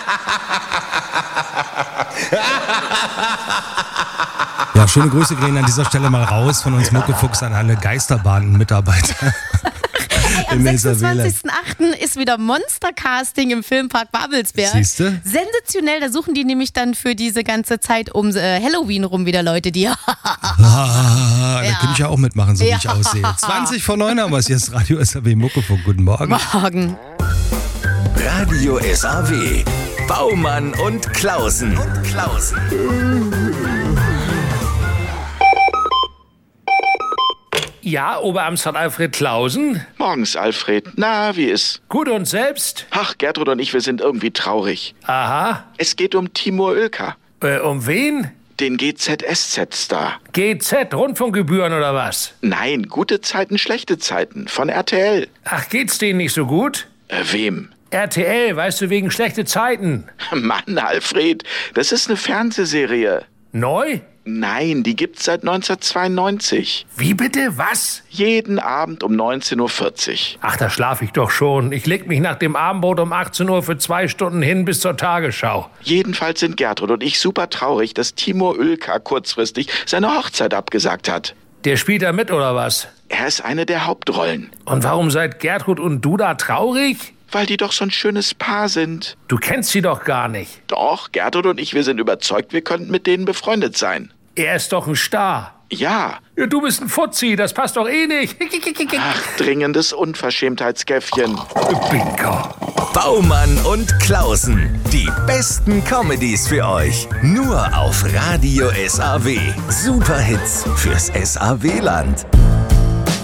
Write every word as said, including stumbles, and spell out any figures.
Ja, schöne Grüße gehen an dieser Stelle mal raus von uns Muckefuchs an alle Geisterbahnen-Mitarbeiter. Ey, am sechsundzwanzigsten achten ist wieder Monster-Casting im Filmpark Babelsberg. Siehste? Sensationell, da suchen die nämlich dann für diese ganze Zeit um äh, Halloween rum wieder Leute, die... ah, da Ja. könnte ich ja auch mitmachen, so Ja. wie ich aussehe. zwanzig vor neun haben wir es, hier ist Radio S A W Muckefuchs. Guten Morgen. Morgen. Radio S A W. Baumann und Klausen. Und Klausen. Ja, Oberamtsrat Alfred Klausen. Morgens, Alfred. Na, wie ist? Gut und selbst? Ach, Gertrud und ich, wir sind irgendwie traurig. Aha. Es geht um Timur Oelker, Äh, um wen? den G Z S Z-Star. G Z, Rundfunkgebühren oder was? Nein, gute Zeiten, schlechte Zeiten. Von R T L. Ach, geht's denen nicht so gut? Äh, wem? R T L, weißt du, wegen schlechte Zeiten. Mann, Alfred, das ist eine Fernsehserie. Neu? Nein, die gibt's seit neunzehnhundertzweiundneunzig. Wie bitte? Was? Jeden Abend um neunzehn Uhr vierzig. Ach, da schlaf ich doch schon. Ich leg mich nach dem Abendbrot um achtzehn Uhr für zwei Stunden hin bis zur Tagesschau. Jedenfalls sind Gertrud und ich super traurig, dass Timur Oelker kurzfristig seine Hochzeit abgesagt hat. Der spielt da mit oder was? Er ist eine der Hauptrollen. Und warum seid Gertrud und du da traurig? Weil die doch so ein schönes Paar sind. Du kennst sie doch gar nicht. Doch, Gertrud und ich, wir sind überzeugt, wir könnten mit denen befreundet sein. Er ist doch ein Star. Ja. Ja, du bist ein Fuzzi, das passt doch eh nicht. Ach, dringendes Unverschämtheitskäffchen. Bingo. Baumann und Klausen. Die besten Comedies für euch. Nur auf Radio S A W. Superhits fürs S A W-Land.